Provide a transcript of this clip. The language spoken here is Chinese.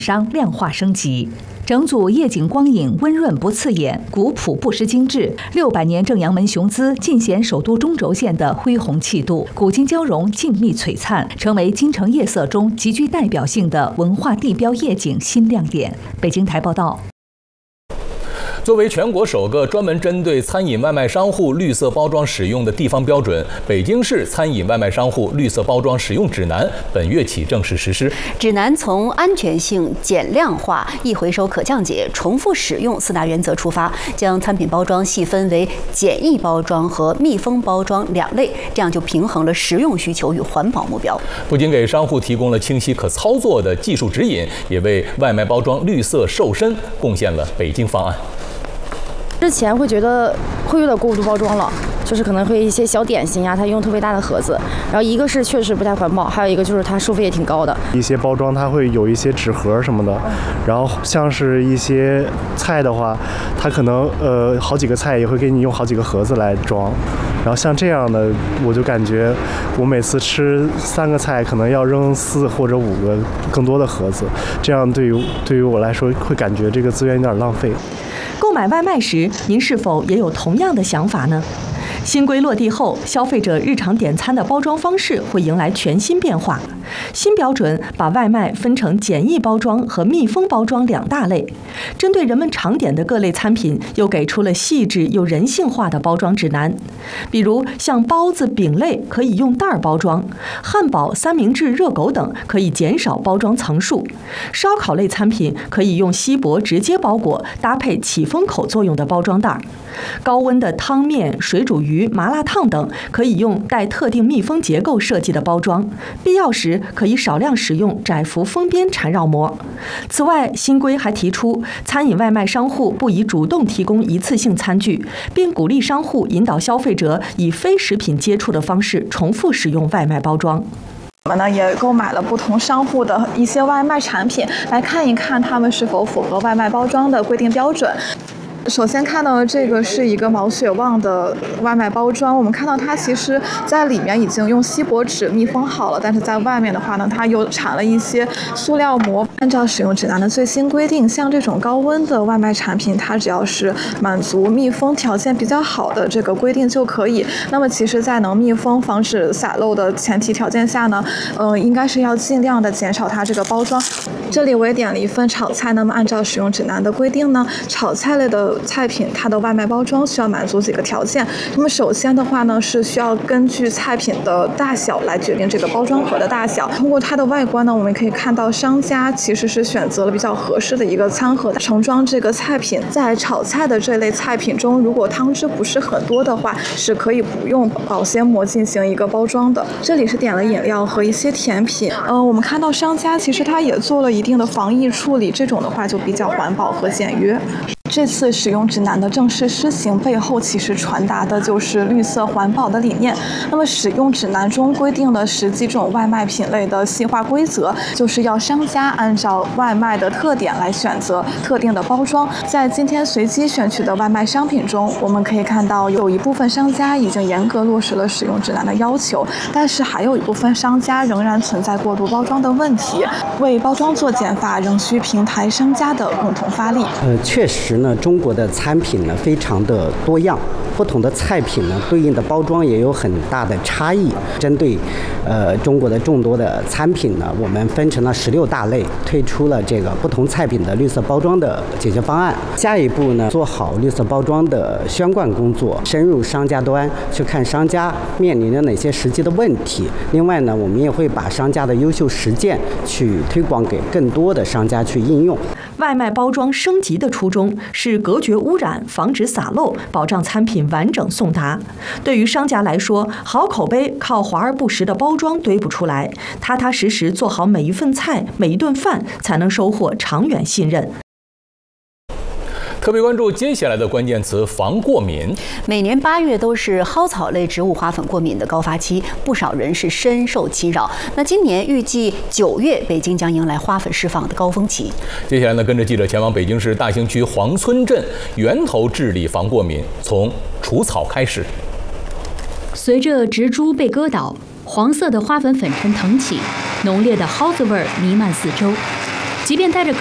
商量化升级。整组夜景光影温润不刺眼，古朴不失精致，600年正阳门雄姿尽显首都中轴线的恢宏气度，古今交融，静谧璀璨，成为京城夜色中极具代表性的文化地标夜景新亮点。北京台报道。 作为全国首个专门针对餐饮外卖商户绿色包装使用的地方标准，北京市餐饮外卖商户绿色包装使用指南本月起正式实施。 指南从安全性、减量化、易回收可降解、重复使用4大原则出发，将餐品包装细分为简易包装和密封包装2类，这样就平衡了实用需求与环保目标。 不仅给商户提供了清晰可操作的技术指引，也为外卖包装绿色瘦身贡献了北京方案。 之前会觉得会有点过度包装了，就是可能会一些小点心呀，它用特别大的盒子，然后一个是确实不太环保，还有一个就是它收费也挺高的。 一些包装它会有一些纸盒什么的，然后像是一些菜的话，它可能好几个菜也会给你用好几个盒子来装，然后像这样的，我就感觉我每次吃3个菜可能要扔4或者5个更多的盒子，这样对于我来说会感觉这个资源有点浪费。 购买外卖时，您是否也有同样的想法呢？新规落地后，消费者日常点餐的包装方式会迎来全新变化。新标准把外卖分成简易包装和密封包装2大类，针对人们常点的各类餐品，又给出了细致又人性化的包装指南。比如像包子、饼类可以用袋包装，汉堡、三明治、热狗等可以减少包装层数，烧烤类餐品可以用锡箔直接包裹，搭配起封口作用的包装袋。高温的汤面、水煮鱼、麻辣烫等可以用带特定密封结构设计的包装，必要时可以少量使用窄幅封边缠绕膜。此外，新规还提出，餐饮外卖商户不宜主动提供一次性餐具，并鼓励商户引导消费者以非食品接触的方式重复使用外卖包装。 我们呢也购买了不同商户的一些外卖产品，来看一看他们是否符合外卖包装的规定标准。首先看到这个是一个毛血旺的外卖包装，我们看到它其实在里面已经用锡箔纸密封好了，但是在外面的话呢，它又缠了一些塑料膜。按照使用指南的最新规定，像这种高温的外卖产品，它只要是满足密封条件比较好的这个规定就可以。那么其实在能密封防止洒漏的前提条件下呢，应该是要尽量的减少它这个包装。这里我也点了一份炒菜，那么按照使用指南的规定呢，炒菜类的菜品它的外卖包装需要满足几个条件。那么首先的话呢，是需要根据菜品的大小来决定这个包装盒的大小。通过它的外观呢，我们可以看到商家其实是选择了比较合适的一个餐盒盛装这个菜品。在炒菜的这类菜品中，如果汤汁不是很多的话，是可以不用保鲜膜进行一个包装的。这里是点了饮料和一些甜品。我们看到商家其实他也做了一定的防疫处理，这种的话就比较环保和简约。这次使用指南的正式施行背后，其实传达的就是绿色环保的理念。那么使用指南中规定的10几种外卖品类的细化规则，就是要商家按照外卖的特点来选择特定的包装。在今天随机选取的外卖商品中，我们可以看到有一部分商家已经严格落实了使用指南的要求，但是还有一部分商家仍然存在过度包装的问题。为包装做减法，仍需平台商家的共同发力。 确实呢，中国的餐品呢非常的多样，不同的菜品呢对应的包装也有很大的差异。针对中国的众多的餐品呢，我们分成了16大类，推出了这个不同菜品的绿色包装的解决方案。下一步呢，做好绿色包装的宣贯工作，深入商家端去看商家面临着哪些实际的问题。另外呢，我们也会把商家的优秀实践去推广给更多的商家去应用。 外卖包装升级的初衷是隔绝污染，防止洒漏，保障餐品完整送达。对于商家来说，好口碑靠华而不实的包装堆不出来，踏踏实实做好每一份菜、每一顿饭，才能收获长远信任。 特别关注接下来的关键词：防过敏。 每年8月都是蒿草类植物花粉过敏的高发期，不少人是深受其扰。那今年预计9月，北京将迎来花粉释放的高峰期。 接下来呢，跟着记者前往北京市大兴区黄村镇，源头治理防过敏，从除草开始。 随着植株被割倒，黄色的花粉粉尘腾起，浓烈的蒿子味儿弥漫四周。 即便带着